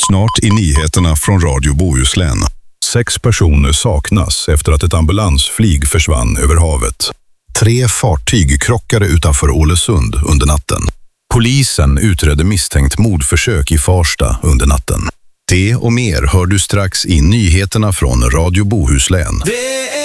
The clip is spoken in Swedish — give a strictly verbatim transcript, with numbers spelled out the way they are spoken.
Snart i nyheterna från Radio Bohuslän. Sex personer saknas efter att ett ambulansflyg försvann över havet. Tre fartyg krockade utanför Ålesund under natten. Polisen utredde misstänkt mordförsök i Farsta under natten. Det och mer hör du strax i nyheterna från Radio Bohuslän.